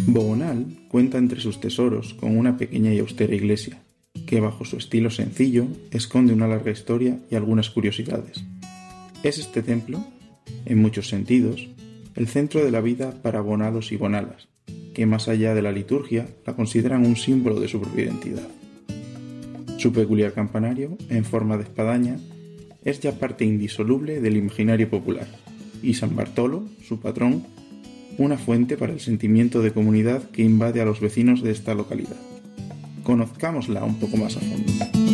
Bogonal cuenta entre sus tesoros con una pequeña y austera iglesia, que bajo su estilo sencillo esconde una larga historia y algunas curiosidades. Es este templo, en muchos sentidos, el centro de la vida para bonalos y bonalas, que más allá de la liturgia la consideran un símbolo de su propia identidad. Su peculiar campanario, en forma de espadaña, es ya parte indisoluble del imaginario popular, y San Bartolo, su patrón, una fuente para el sentimiento de comunidad que invade a los vecinos de esta localidad. Conozcámosla un poco más a fondo.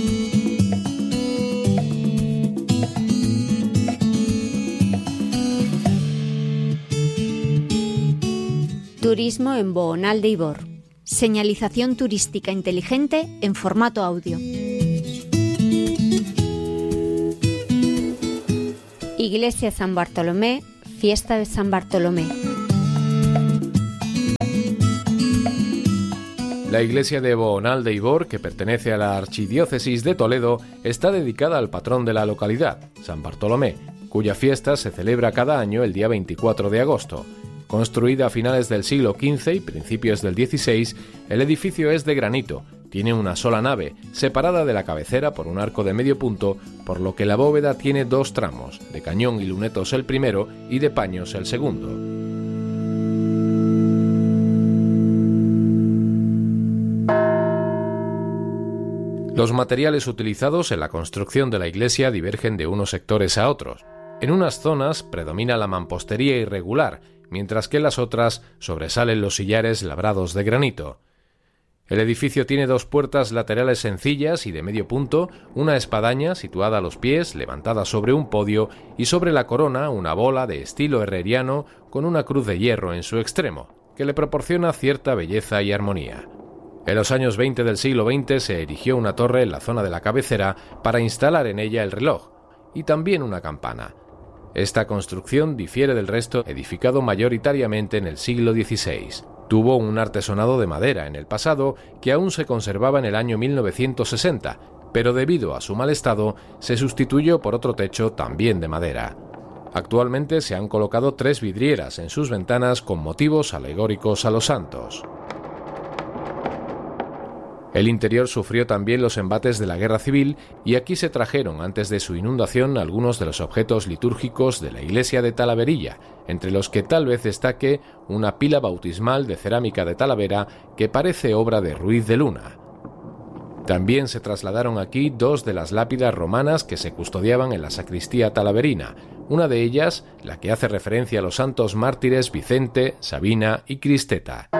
Turismo en Bogonal de Ibor. Señalización turística inteligente en formato audio. Iglesia San Bartolomé, fiesta de San Bartolomé. La iglesia de Bogonal de Ibor, que pertenece a la Archidiócesis de Toledo, está dedicada al patrón de la localidad, San Bartolomé, cuya fiesta se celebra cada año el día 24 de agosto. Construida a finales del siglo XV y principios del XVI, el edificio es de granito, tiene una sola nave, separada de la cabecera por un arco de medio punto, por lo que la bóveda tiene dos tramos, de cañón y lunetos el primero y de paños el segundo. Los materiales utilizados en la construcción de la iglesia divergen de unos sectores a otros. En unas zonas predomina la mampostería irregular, mientras que en las otras sobresalen los sillares labrados de granito. El edificio tiene dos puertas laterales sencillas y de medio punto, una espadaña situada a los pies, levantada sobre un podio, y sobre la corona una bola de estilo herreriano con una cruz de hierro en su extremo, que le proporciona cierta belleza y armonía. En los años 20 del siglo XX se erigió una torre en la zona de la cabecera para instalar en ella el reloj, y también una campana. Esta construcción difiere del resto, edificado mayoritariamente en el siglo XVI. Tuvo un artesonado de madera en el pasado que aún se conservaba en el año 1960, pero debido a su mal estado se sustituyó por otro techo también de madera. Actualmente se han colocado 3 vidrieras en sus ventanas con motivos alegóricos a los santos. El interior sufrió también los embates de la Guerra Civil y aquí se trajeron antes de su inundación algunos de los objetos litúrgicos de la iglesia de Talaverilla, entre los que tal vez destaque una pila bautismal de cerámica de Talavera que parece obra de Ruiz de Luna. También se trasladaron aquí 2 de las lápidas romanas que se custodiaban en la sacristía talaverina, una de ellas la que hace referencia a los santos mártires Vicente, Sabina y Cristeta.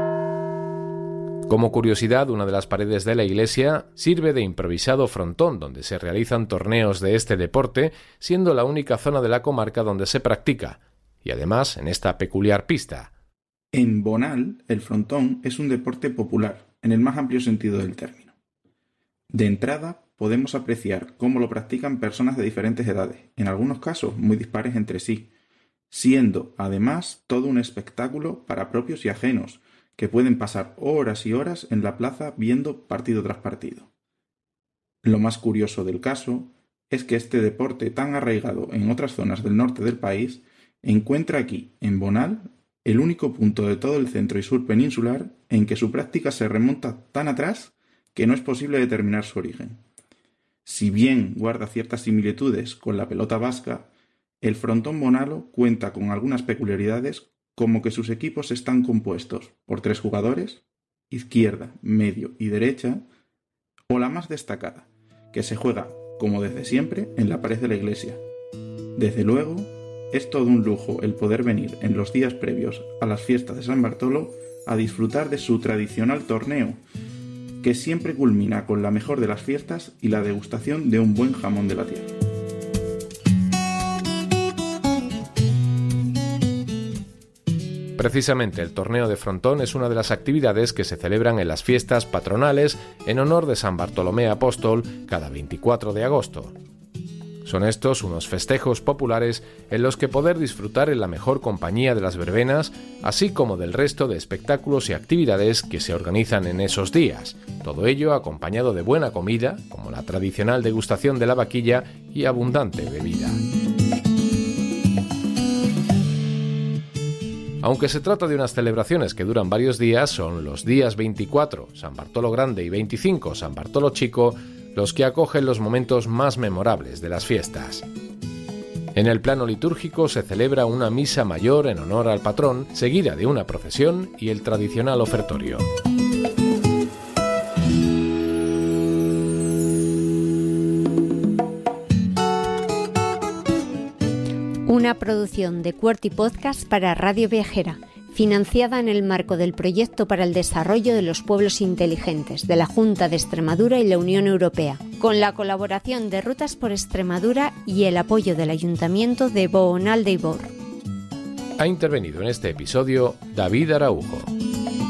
Como curiosidad, una de las paredes de la iglesia sirve de improvisado frontón donde se realizan torneos de este deporte, siendo la única zona de la comarca donde se practica, y además en esta peculiar pista. En Bonal, el frontón es un deporte popular, en el más amplio sentido del término. De entrada, podemos apreciar cómo lo practican personas de diferentes edades, en algunos casos muy dispares entre sí, siendo, además, todo un espectáculo para propios y ajenos, que pueden pasar horas y horas en la plaza viendo partido tras partido. Lo más curioso del caso es que este deporte tan arraigado en otras zonas del norte del país encuentra aquí, en Bonal, el único punto de todo el centro y sur peninsular en que su práctica se remonta tan atrás que no es posible determinar su origen. Si bien guarda ciertas similitudes con la pelota vasca, el frontón bonalo cuenta con algunas peculiaridades, como que sus equipos están compuestos por 3 jugadores, izquierda, medio y derecha, o la más destacada, que se juega, como desde siempre, en la pared de la iglesia. Desde luego, es todo un lujo el poder venir en los días previos a las fiestas de San Bartolo a disfrutar de su tradicional torneo, que siempre culmina con la mejor de las fiestas y la degustación de un buen jamón de la tierra. Precisamente el torneo de frontón es una de las actividades que se celebran en las fiestas patronales en honor de San Bartolomé Apóstol cada 24 de agosto. Son estos unos festejos populares en los que poder disfrutar en la mejor compañía de las verbenas, así como del resto de espectáculos y actividades que se organizan en esos días, todo ello acompañado de buena comida, como la tradicional degustación de la vaquilla y abundante bebida. Aunque se trata de unas celebraciones que duran varios días, son los días 24, San Bartolo Grande, y 25, San Bartolo Chico, los que acogen los momentos más memorables de las fiestas. En el plano litúrgico se celebra una misa mayor en honor al patrón, seguida de una procesión y el tradicional ofertorio. Una producción de QWERTY Podcast para Radio Viajera, financiada en el marco del Proyecto para el Desarrollo de los Pueblos Inteligentes de la Junta de Extremadura y la Unión Europea, con la colaboración de Rutas por Extremadura y el apoyo del Ayuntamiento de Bohonal de Ibor. Ha intervenido en este episodio David Araujo.